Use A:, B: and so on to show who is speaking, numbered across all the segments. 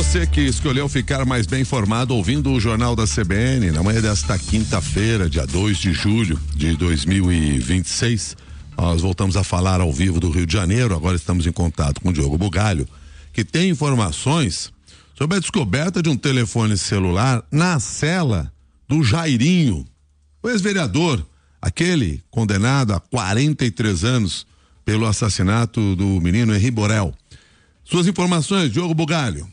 A: você que escolheu ficar mais bem informado ouvindo o Jornal da CBN, na manhã desta quinta-feira, dia 2 de julho de 2026, nós voltamos a falar ao vivo do Rio de Janeiro. Agora estamos em contato com o Diogo Bugalho, que tem informações sobre a descoberta de um telefone celular na cela do Jairinho, o ex-vereador, aquele condenado a 43 anos pelo assassinato do menino Henri Borel. Suas informações, Diogo Bugalho.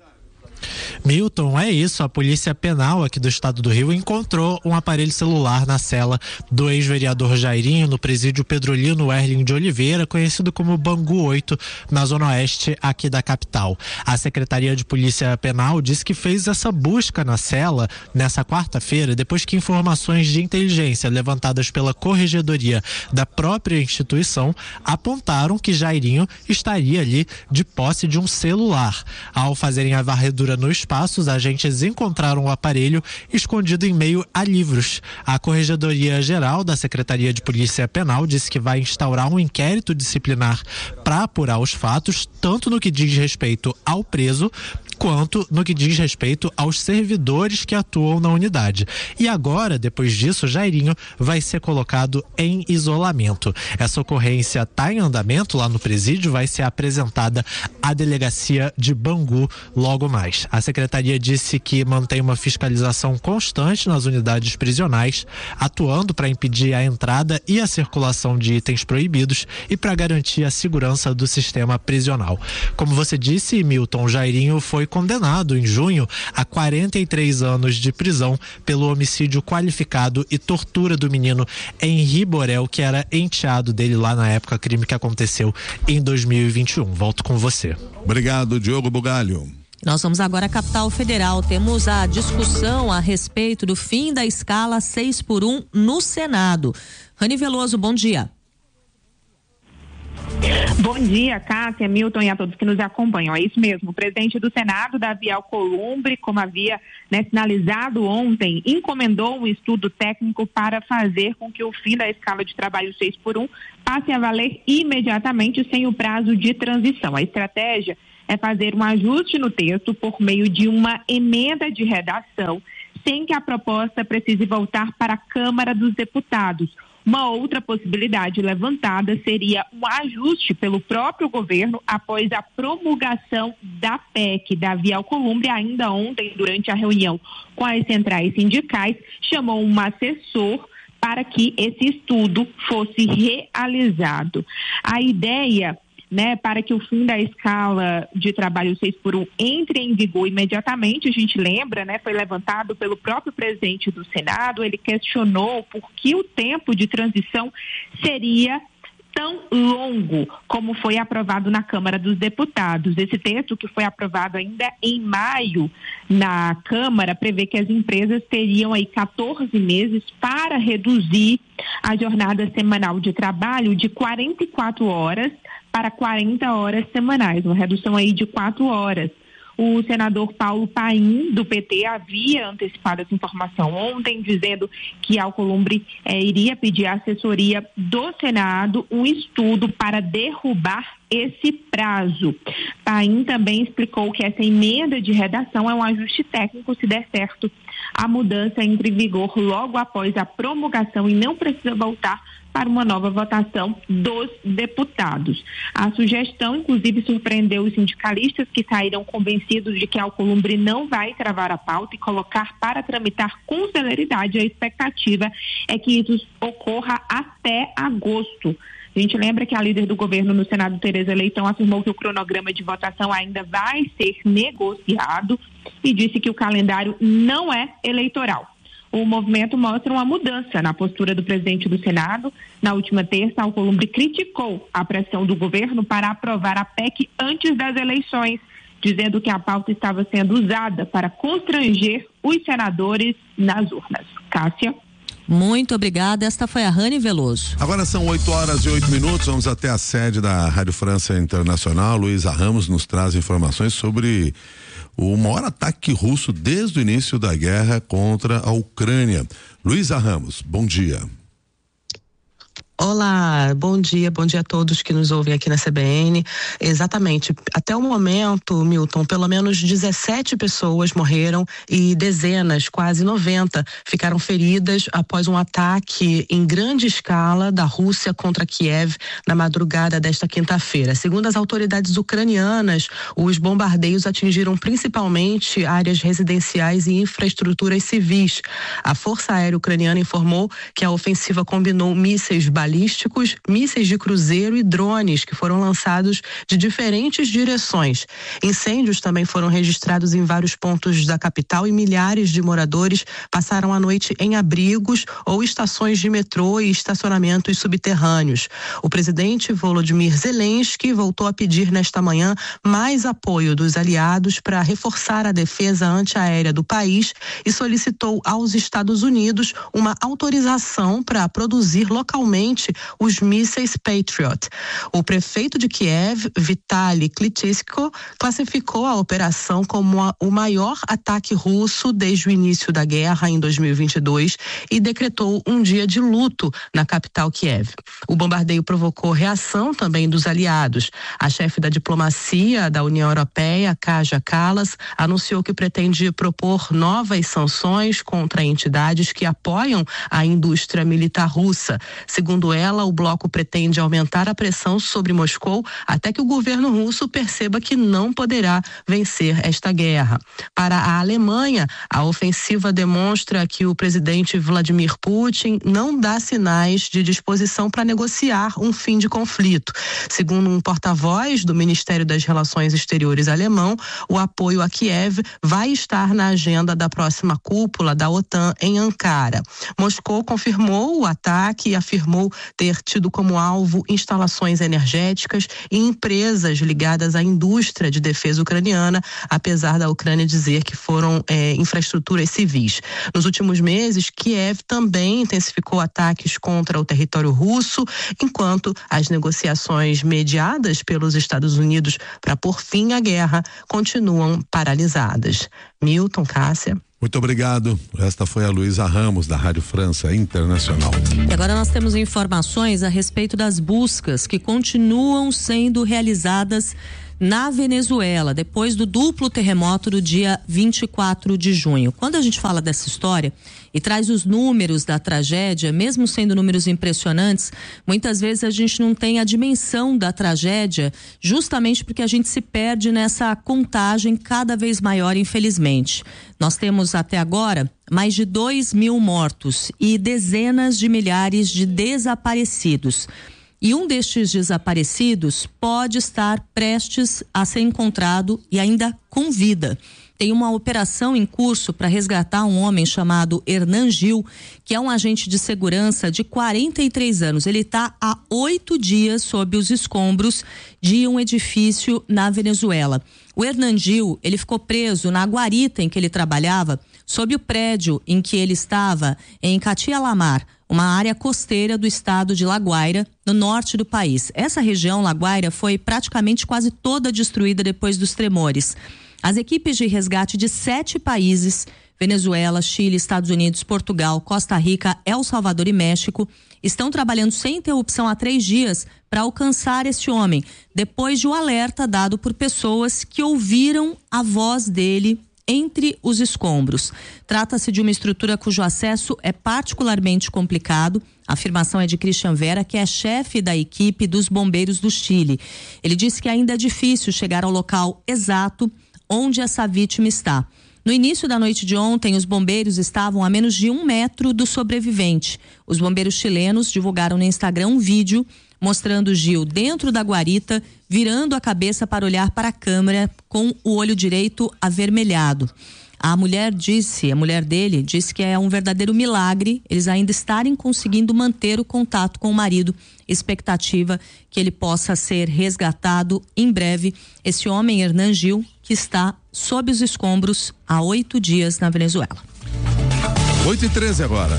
B: Milton, é isso, a Polícia Penal aqui do estado do Rio encontrou um aparelho celular na cela do ex-vereador Jairinho, no presídio Pedrolino Erling de Oliveira, conhecido como Bangu 8, na zona oeste aqui da capital. A Secretaria de Polícia Penal disse que fez essa busca na cela nessa quarta-feira, depois que informações de inteligência levantadas pela corregedoria da própria instituição apontaram que Jairinho estaria ali de posse de um celular. Ao fazerem a varredura no espaço, os agentes encontraram o aparelho escondido em meio a livros. A Corregedoria Geral da Secretaria de Polícia Penal disse que vai instaurar um inquérito disciplinar para apurar os fatos, tanto no que diz respeito ao preso, quanto no que diz respeito aos servidores que atuam na unidade. E agora, depois disso, Jairinho vai ser colocado em isolamento. Essa ocorrência está em andamento lá no presídio, vai ser apresentada à delegacia de Bangu logo mais. A secretaria disse que mantém uma fiscalização constante nas unidades prisionais, atuando para impedir a entrada e a circulação de itens proibidos e para garantir a segurança do sistema prisional. Como você disse, Milton, Jairinho foi condenado em junho a 43 anos de prisão pelo homicídio qualificado e tortura do menino Henri Borel, que era enteado dele lá na época, crime que aconteceu em 2021. Volto com você.
A: Obrigado, Diogo Bugalho.
C: Nós vamos agora à capital federal. Temos a discussão a respeito do fim da escala 6x1 no Senado. Rani Veloso, bom dia.
D: Bom dia, Cássia, Milton e a todos que nos acompanham. É isso mesmo, o presidente do Senado, Davi Alcolumbre, como havia sinalizado ontem, encomendou um estudo técnico para fazer com que o fim da escala de trabalho 6x1 passe a valer imediatamente sem o prazo de transição. A estratégia é fazer um ajuste no texto por meio de uma emenda de redação, sem que a proposta precise voltar para a Câmara dos Deputados. Uma outra possibilidade levantada seria um ajuste pelo próprio governo após a promulgação da PEC. Davi Alcolumbre, ainda ontem, durante a reunião com as centrais sindicais, chamou um assessor para que esse estudo fosse realizado. A ideia, para que o fim da escala de trabalho 6x1 entre em vigor imediatamente, a gente lembra, foi levantado pelo próprio presidente do Senado. Ele questionou por que o tempo de transição seria tão longo como foi aprovado na Câmara dos Deputados. Esse texto, que foi aprovado ainda em maio na Câmara, prevê que as empresas teriam aí 14 meses para reduzir a jornada semanal de trabalho de 44 horas para 40 horas semanais, uma redução aí de 4 horas. O senador Paulo Paim, do PT, havia antecipado essa informação ontem, dizendo que Alcolumbre iria pedir à assessoria do Senado um estudo para derrubar esse prazo. Paim também explicou que essa emenda de redação é um ajuste técnico. Se der certo, a mudança entra em vigor logo após a promulgação e não precisa voltar para uma nova votação dos deputados. A sugestão, inclusive, surpreendeu os sindicalistas, que saíram convencidos de que Alcolumbre não vai travar a pauta e colocar para tramitar com celeridade. A expectativa é que isso ocorra até agosto. A gente lembra que a líder do governo no Senado, Tereza Leitão, afirmou que o cronograma de votação ainda vai ser negociado e disse que o calendário não é eleitoral. O movimento mostra uma mudança na postura do presidente do Senado. Na última terça, Alcolumbre criticou a pressão do governo para aprovar a PEC antes das eleições, dizendo que a pauta estava sendo usada para constranger os senadores nas urnas. Cássia.
C: Muito obrigada. Esta foi a Rani Veloso.
A: Agora são 8h08. Vamos até a sede da Rádio França Internacional. Luísa Ramos nos traz informações sobre o maior ataque russo desde o início da guerra contra a Ucrânia. Luísa Ramos, bom dia.
E: Olá, bom dia a todos que nos ouvem aqui na CBN. Exatamente, até o momento, Milton, pelo menos 17 pessoas morreram e dezenas, quase 90, ficaram feridas após um ataque em grande escala da Rússia contra Kiev na madrugada desta quinta-feira. Segundo as autoridades ucranianas, os bombardeios atingiram principalmente áreas residenciais e infraestruturas civis. A Força Aérea Ucraniana informou que a ofensiva combinou mísseis balísticos, mísseis de cruzeiro e drones que foram lançados de diferentes direções. Incêndios também foram registrados em vários pontos da capital e milhares de moradores passaram a noite em abrigos ou estações de metrô e estacionamentos subterrâneos. O presidente Volodymyr Zelensky voltou a pedir nesta manhã mais apoio dos aliados para reforçar a defesa antiaérea do país e solicitou aos Estados Unidos uma autorização para produzir localmente os mísseis Patriot. O prefeito de Kiev, Vitaly Klitschko, classificou a operação como o maior ataque russo desde o início da guerra em 2022 e decretou um dia de luto na capital Kiev. O bombardeio provocou reação também dos aliados. A chefe da diplomacia da União Europeia, Kaja Kallas, anunciou que pretende propor novas sanções contra entidades que apoiam a indústria militar russa. Segundo ela, o bloco pretende aumentar a pressão sobre Moscou até que o governo russo perceba que não poderá vencer esta guerra. Para a Alemanha, a ofensiva demonstra que o presidente Vladimir Putin não dá sinais de disposição para negociar um fim de conflito. Segundo um porta-voz do Ministério das Relações Exteriores alemão, o apoio a Kiev vai estar na agenda da próxima cúpula da OTAN em Ankara. Moscou confirmou o ataque e afirmou ter tido como alvo instalações energéticas e empresas ligadas à indústria de defesa ucraniana, apesar da Ucrânia dizer que foram infraestruturas civis. Nos últimos meses, Kiev também intensificou ataques contra o território russo, enquanto as negociações mediadas pelos Estados Unidos para pôr fim à guerra continuam paralisadas. Milton, Cássia.
A: Muito obrigado. Esta foi a Luísa Ramos, da Rádio França Internacional.
C: E agora nós temos informações a respeito das buscas que continuam sendo realizadas na Venezuela, depois do duplo terremoto do dia 24 de junho. Quando a gente fala dessa história e traz os números da tragédia, mesmo sendo números impressionantes, muitas vezes a gente não tem a dimensão da tragédia, justamente porque a gente se perde nessa contagem cada vez maior, infelizmente. Nós temos até agora mais de 2.000 mortos e dezenas de milhares de desaparecidos. E um destes desaparecidos pode estar prestes a ser encontrado e ainda com vida. Tem uma operação em curso para resgatar um homem chamado Hernan Gil, que é um agente de segurança de 43 anos. Ele está há 8 dias sob os escombros de um edifício na Venezuela. O Hernan Gil, ele ficou preso na guarita em que ele trabalhava, sob o prédio em que ele estava em Catia-La-Mar, uma área costeira do estado de La Guaira, no norte do país. Essa região, La Guaira, foi praticamente quase toda destruída depois dos tremores. As equipes de resgate de 7 países, Venezuela, Chile, Estados Unidos, Portugal, Costa Rica, El Salvador e México, estão trabalhando sem interrupção há 3 dias para alcançar este homem, depois de um alerta dado por pessoas que ouviram a voz dele entre os escombros. Trata-se de uma estrutura cujo acesso é particularmente complicado. A afirmação é de Christian Vera, que é chefe da equipe dos bombeiros do Chile. Ele disse que ainda é difícil chegar ao local exato onde essa vítima está. No início da noite de ontem, os bombeiros estavam a menos de 1 metro do sobrevivente. Os bombeiros chilenos divulgaram no Instagram um vídeo mostrando Gil dentro da guarita, virando a cabeça para olhar para a câmera com o olho direito avermelhado. A mulher dele disse que é um verdadeiro milagre eles ainda estarem conseguindo manter o contato com o marido. Expectativa que ele possa ser resgatado em breve. Esse homem, Hernan Gil, que está sob os escombros há 8 dias na Venezuela.
A: 8h13 agora.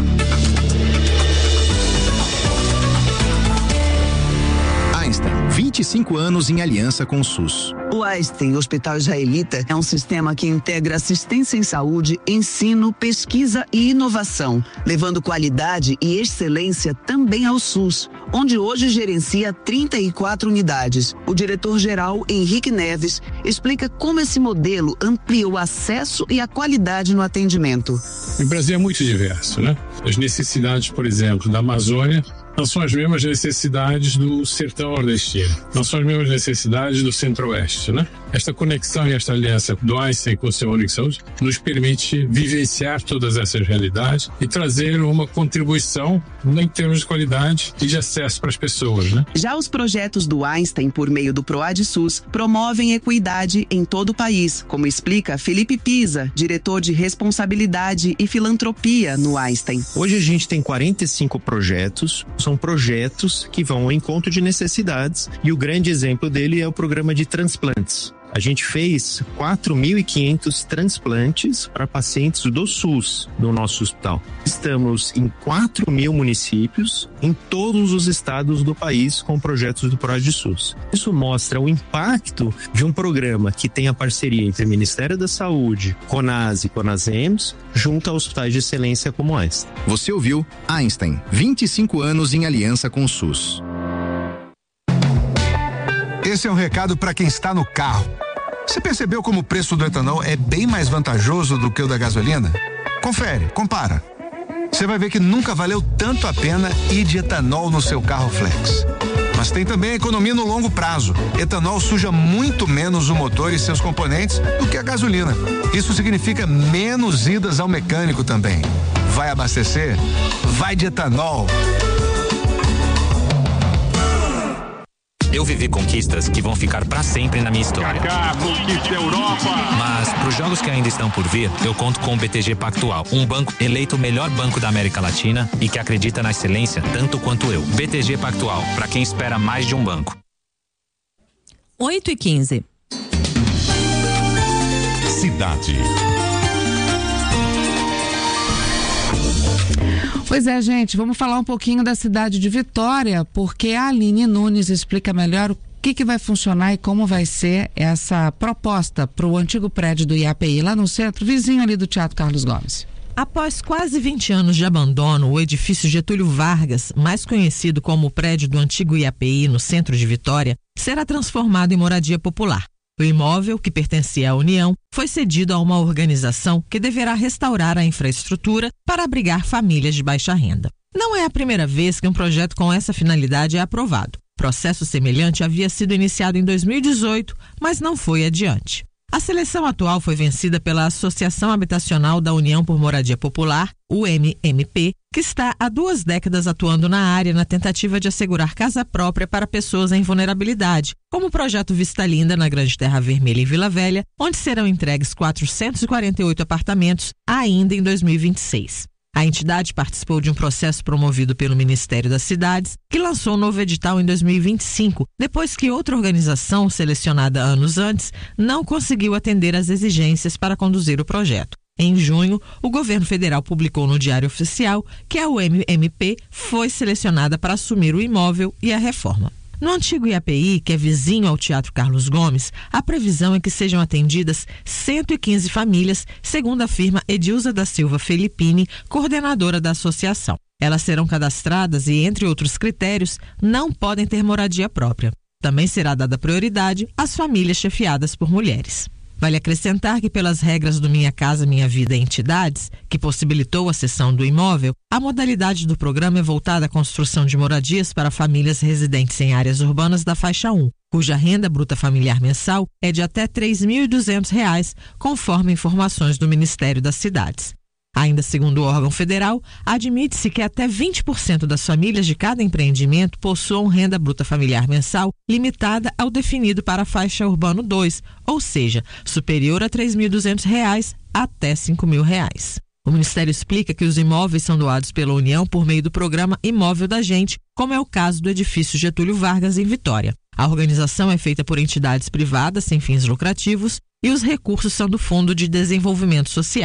F: Einstein, 20 25 anos em aliança com o SUS.
G: O Einstein Hospital Israelita é um sistema que integra assistência em saúde, ensino, pesquisa e inovação, levando qualidade e excelência também ao SUS, onde hoje gerencia 34 unidades. O diretor-geral, Henrique Neves, explica como esse modelo amplia o acesso e a qualidade no atendimento.
H: O Brasil é muito diverso, né? As necessidades, por exemplo, da Amazônia não são as mesmas necessidades do sertão nordestino, não são as mesmas necessidades do centro-oeste, né? Esta conexão e esta aliança do Einstein com o Sistema Único de Saúde nos permite vivenciar todas essas realidades e trazer uma contribuição em termos de qualidade e de acesso para as pessoas, né?
G: Já os projetos do Einstein, por meio do ProAD-SUS, promovem equidade em todo o país, como explica Felipe Pisa, diretor de responsabilidade e filantropia no Einstein.
I: Hoje a gente tem 45 projetos, são projetos que vão ao encontro de necessidades, e o grande exemplo dele é o programa de transplantes. A gente fez 4.500 transplantes para pacientes do SUS no nosso hospital. Estamos em 4.000 municípios em todos os estados do país com projetos do ProAD-SUS. Isso mostra o impacto de um programa que tem a parceria entre o Ministério da Saúde, CONAS e CONASEMS, junto a hospitais de excelência como Einstein.
F: Você ouviu Einstein, 25 anos em aliança com o SUS.
J: Esse é um recado para quem está no carro. Você percebeu como o preço do etanol é bem mais vantajoso do que o da gasolina? Confere, compara. Você vai ver que nunca valeu tanto a pena ir de etanol no seu carro flex. Mas tem também a economia no longo prazo. Etanol suja muito menos o motor e seus componentes do que a gasolina. Isso significa menos idas ao mecânico também. Vai abastecer? Vai de etanol.
K: Eu vivi conquistas que vão ficar pra sempre na minha história.
L: Kaká, conquista Europa!
K: Mas pros jogos que ainda estão por vir, eu conto com o BTG Pactual, um banco eleito o melhor banco da América Latina e que acredita na excelência tanto quanto eu. BTG Pactual, pra quem espera mais de um banco.
C: 8h15.
A: Cidade.
M: Pois é, gente, vamos falar um pouquinho da cidade de Vitória, porque a Aline Nunes explica melhor o que vai funcionar e como vai ser essa proposta para o antigo prédio do IAPI, lá no centro, vizinho ali do Teatro Carlos Gomes.
N: Após quase 20 anos de abandono, o edifício Getúlio Vargas, mais conhecido como o prédio do antigo IAPI no centro de Vitória, será transformado em moradia popular. O imóvel, que pertencia à União, foi cedido a uma organização que deverá restaurar a infraestrutura para abrigar famílias de baixa renda. Não é a primeira vez que um projeto com essa finalidade é aprovado. Processo semelhante havia sido iniciado em 2018, mas não foi adiante. A seleção atual foi vencida pela Associação Habitacional da União por Moradia Popular, UMMP, que está há 2 décadas atuando na área na tentativa de assegurar casa própria para pessoas em vulnerabilidade, como o projeto Vista Linda na Grande Terra Vermelha em Vila Velha, onde serão entregues 448 apartamentos ainda em 2026. A entidade participou de um processo promovido pelo Ministério das Cidades, que lançou um novo edital em 2025, depois que outra organização, selecionada anos antes, não conseguiu atender às exigências para conduzir o projeto. Em junho, o governo federal publicou no Diário Oficial que a UMMP foi selecionada para assumir o imóvel e a reforma. No antigo IAPI, que é vizinho ao Teatro Carlos Gomes, a previsão é que sejam atendidas 115 famílias, segundo afirma Edilza da Silva Felipini, coordenadora da associação. Elas serão cadastradas e, entre outros critérios, não podem ter moradia própria. Também será dada prioridade às famílias chefiadas por mulheres. Vale acrescentar que, pelas regras do Minha Casa Minha Vida Entidades, que possibilitou a cessão do imóvel, a modalidade do programa é voltada à construção de moradias para famílias residentes em áreas urbanas da faixa 1, cuja renda bruta familiar mensal é de até R$ 3.200, conforme informações do Ministério das Cidades. Ainda segundo o órgão federal, admite-se que até 20% das famílias de cada empreendimento possuam renda bruta familiar mensal limitada ao definido para a faixa urbano 2, ou seja, superior a R$ 3.200 até R$ 5.000. O Ministério explica que os imóveis são doados pela União por meio do programa Imóvel da Gente, como é o caso do edifício Getúlio Vargas, em Vitória. A organização é feita por entidades privadas sem fins lucrativos e os recursos são do Fundo de Desenvolvimento Social.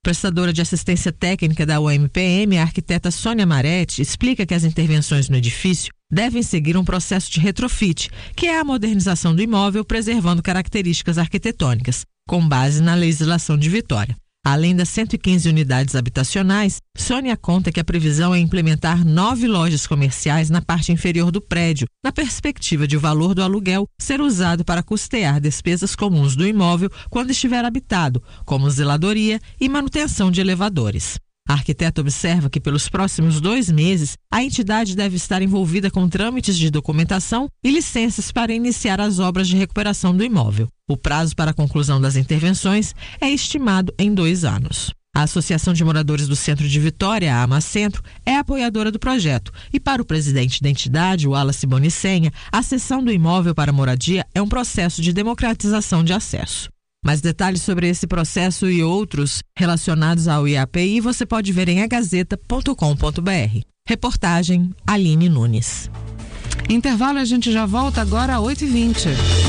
N: Prestadora de assistência técnica da UEMPM, a arquiteta Sônia Maretti explica que as intervenções no edifício devem seguir um processo de retrofit, que é a modernização do imóvel preservando características arquitetônicas, com base na legislação de Vitória. Além das 115 unidades habitacionais, Sônia conta que a previsão é implementar 9 lojas comerciais na parte inferior do prédio, na perspectiva de o valor do aluguel ser usado para custear despesas comuns do imóvel quando estiver habitado, como zeladoria e manutenção de elevadores. A arquiteta observa que pelos próximos 2 meses, a entidade deve estar envolvida com trâmites de documentação e licenças para iniciar as obras de recuperação do imóvel. O prazo para a conclusão das intervenções é estimado em 2 anos. A Associação de Moradores do Centro de Vitória, a AMACentro, é apoiadora do projeto e para o presidente da entidade, o Wallace Bonicenha, a cessão do imóvel para moradia é um processo de democratização de acesso. Mais detalhes sobre esse processo e outros relacionados ao IAPI você pode ver em agazeta.com.br. Reportagem Aline Nunes.
M: Intervalo, a gente já volta agora às 8h20.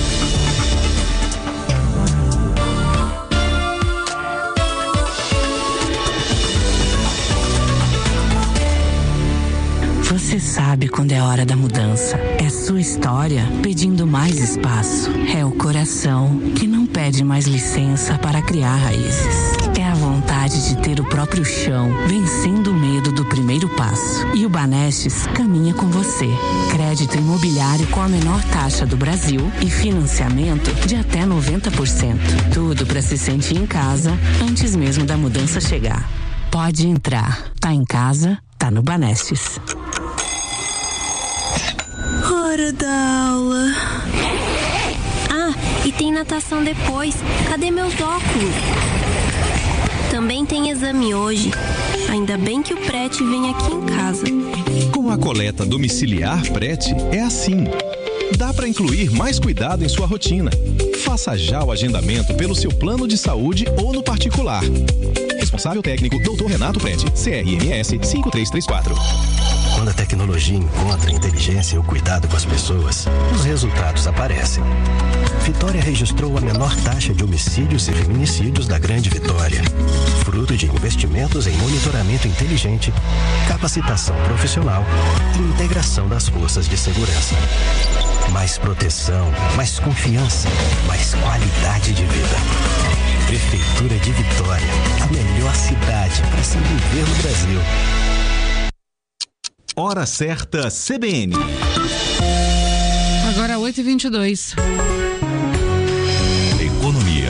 O: Você sabe quando é hora da mudança. É sua história pedindo mais espaço. É o coração que não pede mais licença para criar raízes. É a vontade de ter o próprio chão, vencendo o medo do primeiro passo. E o Banestes caminha com você. Crédito imobiliário com a menor taxa do Brasil e financiamento de até 90%. Tudo para se sentir em casa antes mesmo da mudança chegar. Pode entrar. Tá em casa, tá no Banestes.
P: Hora da aula. Ah, e tem natação depois. Cadê meus óculos? Também tem exame hoje. Ainda bem que o Prete vem aqui em casa.
Q: Com a coleta domiciliar Prete, é assim. Dá para incluir mais cuidado em sua rotina. Faça já o agendamento pelo seu plano de saúde ou no particular. Responsável técnico, Dr. Renato Prete, CRMS 5334.
R: Quando a tecnologia encontra a inteligência e o cuidado com as pessoas, os resultados aparecem. Vitória registrou a menor taxa de homicídios e feminicídios da Grande Vitória, fruto de investimentos em monitoramento inteligente, capacitação profissional e integração das forças de segurança. Mais proteção, mais confiança, mais qualidade de vida. Prefeitura de Vitória, a melhor cidade para se viver no Brasil.
Q: Hora certa CBN.
M: Agora 8h22.
Q: Economia.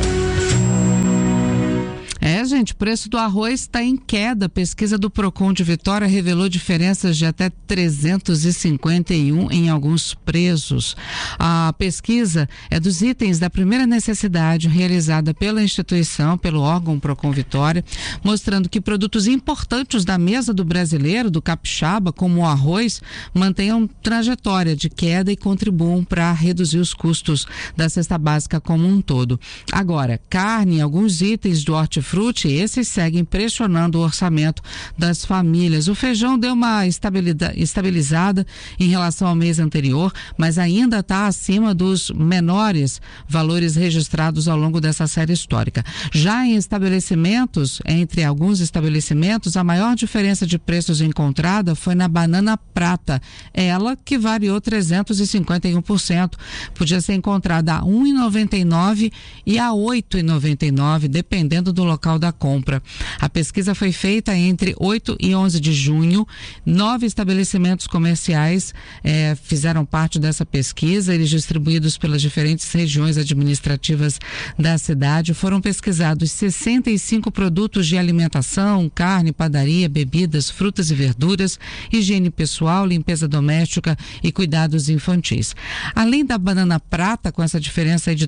M: Gente, o preço do arroz está em queda. Pesquisa do Procon de Vitória revelou diferenças de até 351 em alguns preços. A pesquisa é dos itens da primeira necessidade realizada pela instituição, pelo órgão Procon Vitória, mostrando que produtos importantes da mesa do brasileiro, do capixaba, como o arroz, mantenham trajetória de queda e contribuam para reduzir os custos da cesta básica como um todo. Agora, carne e alguns itens do hortifruti, esses seguem pressionando o orçamento das famílias. O feijão deu uma estabilizada em relação ao mês anterior, mas ainda está acima dos menores valores registrados ao longo dessa série histórica. Já em estabelecimentos, entre alguns estabelecimentos, a maior diferença de preços encontrada foi na banana prata, ela que variou 351%. Podia ser encontrada a R$ 1,99 e a R$ 8,99, dependendo do local da compra. A pesquisa foi feita entre 8 e 11 de junho. 9 estabelecimentos comerciais fizeram parte dessa pesquisa. Eles, distribuídos pelas diferentes regiões administrativas da cidade, foram pesquisados 65 produtos de alimentação, carne, padaria, bebidas, frutas e verduras, higiene pessoal, limpeza doméstica e cuidados infantis. Além da banana prata, com essa diferença aí de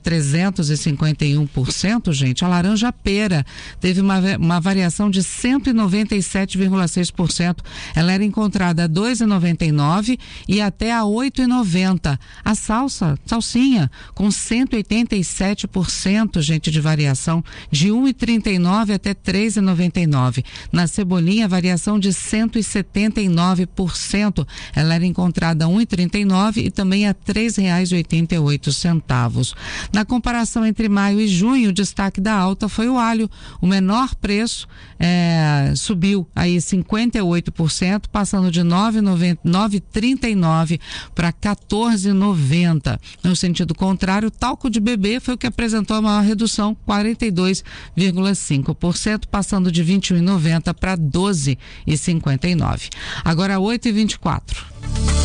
M: 351%, gente, a laranja pera teve uma variação de 197,6%. Ela era encontrada a R$ 2,99 e até a R$ 8,90. A salsinha, com 187%, gente, de variação, de R$ 1,39 até R$ 3,99. Na cebolinha, variação de 179%. Ela era encontrada a R$ 1,39 e também a R$ 3,88. Na comparação entre maio e junho, o destaque da alta foi o alho. O menor preço subiu aí 58%, passando de R$ 9,39 para R$ 14,90. No sentido contrário, o talco de bebê foi o que apresentou a maior redução, 42,5%, passando de R$ 21,90 para R$ 12,59. Agora 8h24.